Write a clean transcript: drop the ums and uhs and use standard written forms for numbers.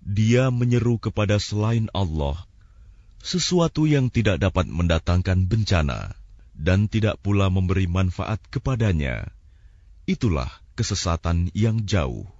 Dia menyeru kepada selain Allah, sesuatu yang tidak dapat mendatangkan bencana dan tidak pula memberi manfaat kepadanya. Itulah kesesatan yang jauh.